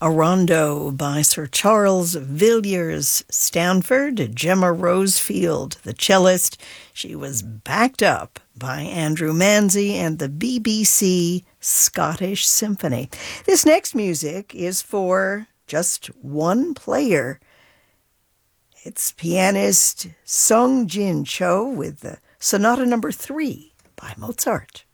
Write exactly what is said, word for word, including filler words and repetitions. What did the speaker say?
A rondo by Sir Charles Villiers Stanford, Gemma Rosefield, the cellist. She was backed up by Andrew Manzi and the B B C Scottish Symphony. This next music is for just one player. It's pianist Sung Jin Cho with the Sonata Number Three by Mozart.